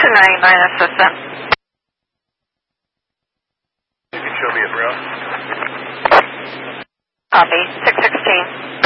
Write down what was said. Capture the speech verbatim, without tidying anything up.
ninety-nine assistant. You can show me a route. Copy. six sixteen.